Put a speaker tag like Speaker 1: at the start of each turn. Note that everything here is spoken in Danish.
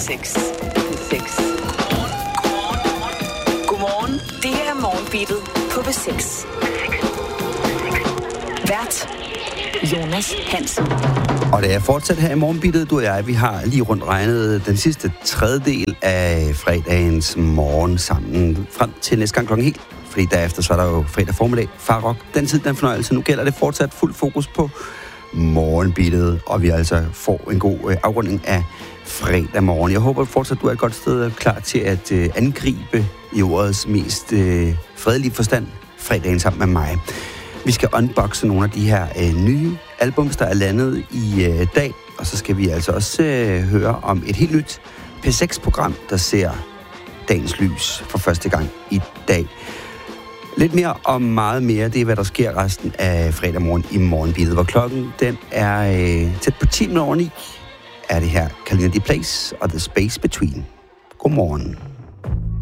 Speaker 1: 6. Godmorgen. Det her er Morgenbeatet på B6. Vært Jonas Hansen.
Speaker 2: Og det er fortsat her i Morgenbeatet, du og jeg. Vi har lige rundt regnet den sidste tredjedel af fredagens morgen sammen frem til næste gang klokken helt. Fordi derefter så er der jo fredag formiddag, Farrock. Den tid, den fornøjelse. Nu gælder det fortsat fuld fokus på Morgenbeatet, og vi altså får en god afrunding af fredag morgen. Jeg håber fortsat, du er et godt sted klar til at angribe i ordets mest fredelige forstand fredagen sammen med mig. Vi skal unboxe nogle af de her nye albums, der er landet i dag, og så skal vi altså også høre om et helt nyt P6-program, der ser dagens lys for første gang i dag. Lidt mere og meget mere, det er, hvad der sker resten af fredag morgen i Morgenbeatet, hvor klokken den er tæt på 10:09, er det her Kalina D. Place og The Space Between. Godmorgen.